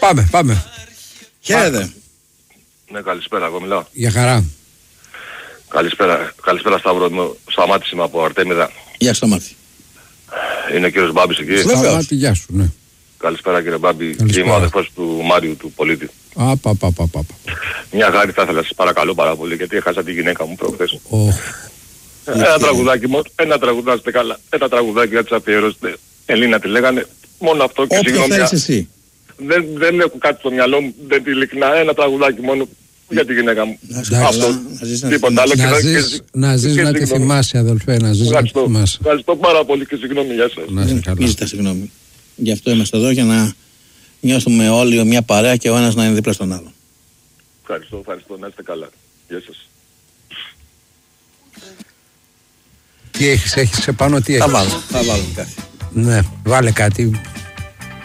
Πάμε. Χαίρετε. Ναι, καλησπέρα, εγώ μιλάω. Για χαρά. Καλησπέρα Σταύρο, Σταμάτης είμαι από Αρτέμιδα. Γεια σου Μάρτη. Είναι ο κύριος Μπάμπης εκεί. Σταμάτη, γεια σου, ναι. Καλησπέρα κύριε Μπάμπη. Καλησπέρα. Είμαι ο αδερφός του Μάριου του πολίτη. Μια χάρη θα ήθελα να σας παρακαλώ πάρα πολύ γιατί έχασα τη γυναίκα μου προχθές. Ένα τραγουδάκι μόνο, ένα τραγουδάκι καλά. Ένα τραγουδάκι για τις αφιερώσεις. Ελίνα τη λέγανε. Μόνο αυτό και συγγνώμη. Όποιο θέλεις εσύ. Δεν έχω κάτι στο μυαλό μου, δεν τη ειλικρινά. Ένα τραγουδάκι μόνο για τη γυναίκα μου. Αυτό. Τίποτα άλλο. Να ζεις να τη θυμάσαι αδελφέ, να ζεις να τη θυμάσαι. Ευχαριστώ πάρα πολύ και συγγνώμη για σας. Μην ζητάς συγγνώμη. Γι' αυτό είμαστε εδώ για να νιώσουμε όλοι μια παρέα και ο ένας να είναι δίπλα στον άλλο. Ευχαριστώ, να είστε καλά. Γεια σας. Τι έχεις επάνω, τι έχεις? Θα βάλω κάτι. Ναι, βάλε κάτι.